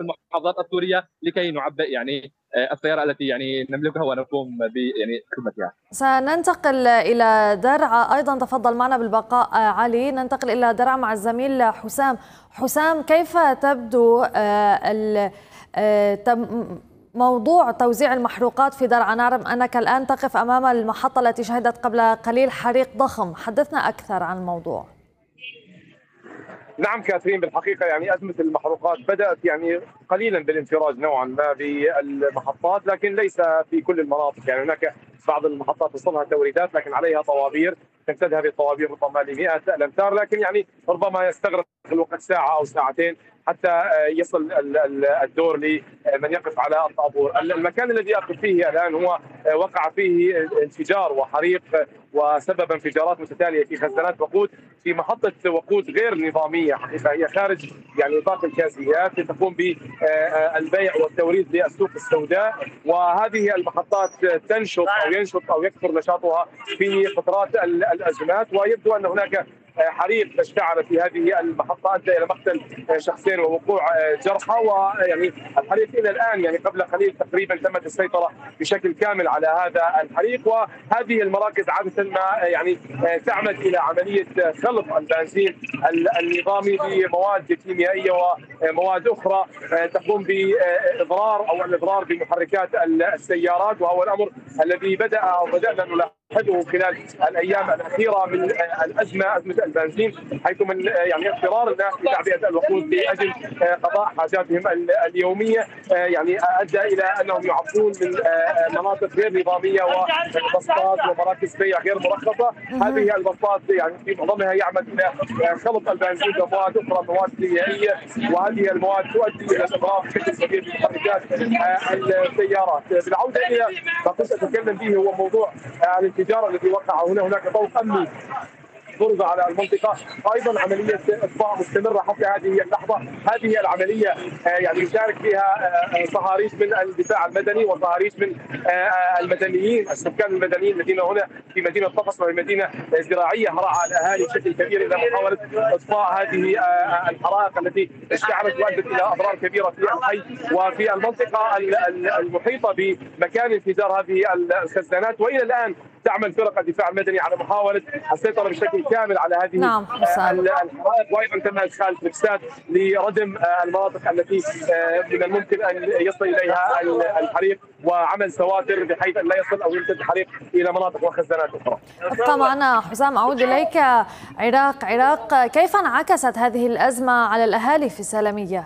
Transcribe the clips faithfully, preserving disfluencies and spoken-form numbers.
المحافظات السورية لكي نعبئ يعني السيارة التي يعني نملكها ونقوم ب يعني خدمتها. سننتقل إلى درعا أيضا، تفضل معنا بالبقاء علي. ننتقل إلى درعا مع الزميل حسام. حسام، كيف تبدو موضوع توزيع المحروقات في درعا؟ نعلم أنك الآن تقف أمام المحطة التي شهدت قبل قليل حريق ضخم، حدثنا أكثر عن الموضوع. نعم كاثرين، بالحقيقه يعني ازمه المحروقات بدات يعني قليلا بالانفراج نوعا ما بالمحطات، لكن ليس في كل المناطق. يعني هناك بعض المحطات وصلها توريدات لكن عليها طوابير، تمتد هذه الطوابير ربما ل مئة الامتار، لكن يعني ربما يستغرق الوقت ساعه او ساعتين حتى يصل الدور لمن يقف على الطابور. المكان الذي اقف فيه الان هو وقع فيه انفجار وحريق وسبب انفجارات متتاليه في خزانات وقود في محطه وقود غير نظاميه، حقيقه هي خارج يعني نطاق الكاسيات تقوم بالبيع والتوريد للسوق السوداء، وهذه المحطات تنشط او ينشط او يكثر نشاطها في فترات الازمات. ويبدو ان هناك حريق اشتعل في هذه المحطه ادى الى مقتل شخصين ووقوع جرحى، ويعني الحريق الى الان يعني قبل قليل تقريبا تمت السيطره بشكل كامل على هذا الحريق. وهذه المراكز عاده ما يعني تعمد الى عمليه خلط البنزين النظامي بمواد كيميائيه ومواد اخرى تقوم باضرار او الاضرار بمحركات السيارات، وهو الامر الذي بدا او بدانا نلاحظه خلال الايام الاخيره من الازمه ازمه البنزين، حيث من يعني اضطرار الناس لتعبئه الوقود لاجل قضاء حاجاتهم اليوميه يعني ادى الى انهم يعبرون من مناطق غير نظاميه وبسطات ومراكز بيع غير مرخصه. هذه البسطات يعني في معظمها يعمل الى خلط البنزين بمواد اخرى، مواد كيميائيه، وهذه المواد تؤدي الى الاضرار بشكل كبير بمحركات السيارات. بالعوده الى ما كنت اتكلم به هو موضوع الانفجار الذي وقع هنا. هناك ضوء امني فرض على المنطقه، ايضا عمليه اطفاء مستمره حتى هذه اللحظه. هذه العمليه يعني يشارك فيها صهاريج من الدفاع المدني وصهاريج من المدنيين السكان المدنيين الذين هنا في مدينه طقس، وهي مدينه زراعيه هرع الاهالي بشكل كبير الى محاوله اطفاء هذه الحرائق التي اشتعلت وادت الى اضرار كبيره في الحي وفي المنطقه المحيطه بمكان انفجار هذه الخزانات. والى الان تعمل فرق الدفاع المدني على محاوله السيطره بشكل كامل على هذه نعم الحرائق، وايضا تم ادخال تركسات لردم المناطق التي من الممكن ان يصل اليها الحريق وعمل سواتر بحيث ان لا يصل او يمتد الحريق الى مناطق وخزانات اخرى. ابقى معنا حسام، اعود اليك. عراق عراق كيف انعكست هذه الازمه على الاهالي في السلميه؟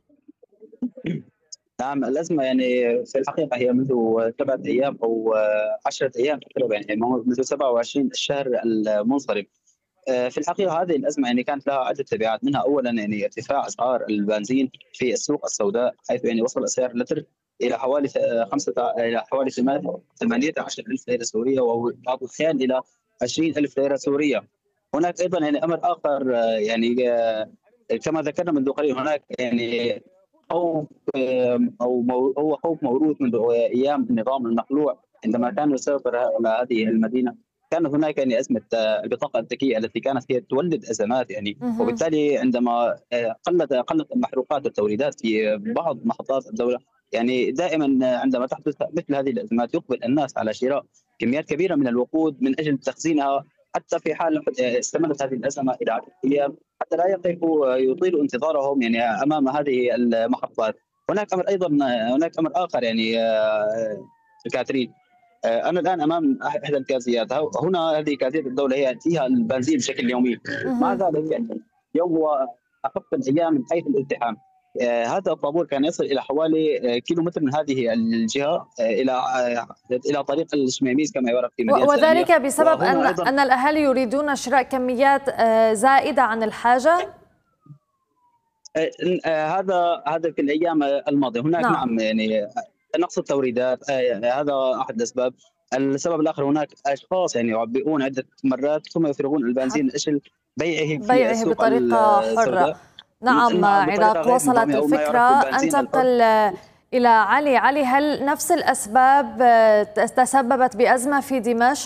نعم، الأزمة يعني في الحقيقة هي منذ سبعة أيام أو عشرة أيام تقريبا، يعني منذ سبعة وعشرين الشهر المنصرم. في الحقيقة هذه الأزمة يعني كانت لها عدة تبعات، منها أولا يعني ارتفاع أسعار البنزين في السوق السوداء، حيث يعني وصل سعر اللتر إلى حوالي خمسة إلى حوالي ثمانية عشر ألف ليرة سورية، وبعض الأحيان إلى عشرين ألف ليرة سورية. هناك أيضا يعني أمر آخر، يعني كما ذكرنا منذ قليل، هناك يعني خوف او هو خوف موروث منذ ايام النظام المخلوع عندما كان يسيطر على هذه المدينه. كانت هناك يعني ازمه البطاقه الذكيه التي كانت هي تولد ازمات يعني، وبالتالي عندما قلت قلت المحروقات والتوريدات في بعض محطات الدوله، يعني دائما عندما تحدث مثل هذه الازمات يقبل الناس على شراء كميات كبيره من الوقود من اجل تخزينها، حتى في حال استمرت هذه الازمه الى عدة ايام، حتى لا يقفوا يطيلوا انتظارهم يعني امام هذه المحطات. هناك امر ايضا هناك امر اخر يعني كاترين، انا الان امام احدى الكازيات هنا. هذه كازيه الدوله هي فيها البنزين بشكل يومي، مع ذلك يعني اليوم هو اخف الايام من حيث الازدحام. آه هذا الطابور كان يصل الى حوالي كيلو متر من هذه الجهه آه الى آه الى طريق الشميميز كما يعرف في مدينه وذلك سلمية. بسبب ان ان الاهالي يريدون شراء كميات آه زائده عن الحاجه. آه آه هذا هذا في الايام الماضيه. هناك نعم, نعم يعني نقص التوريدات، آه هذا احد الاسباب. السبب الاخر هناك اشخاص يعني يعبئون عده مرات ثم يفرغون البنزين لاجل بيعه في بيعه السوق بطريقه حره. نعم عراق، وصلت الفكرة. أنتقل إلى علي. علي، هل نفس الأسباب تسببت بأزمة في دمشق؟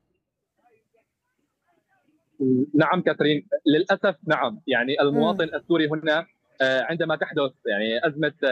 نعم كاترين، للأسف نعم. يعني المواطن السوري هنا عندما تحدث يعني أزمة